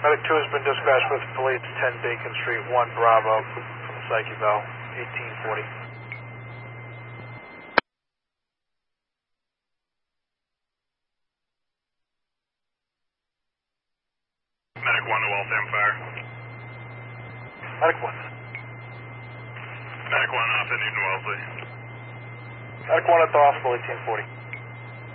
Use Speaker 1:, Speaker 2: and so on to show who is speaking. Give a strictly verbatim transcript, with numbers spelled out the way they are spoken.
Speaker 1: Medic two has been dispatched with police ten Bacon Street, one Bravo from the Psyche Bell, eighteen forty.
Speaker 2: Medic one to Waltham Fire.
Speaker 1: Medic one.
Speaker 2: Medic one off at Newton Wellesley.
Speaker 1: Medic one at the hospital, eighteen forty.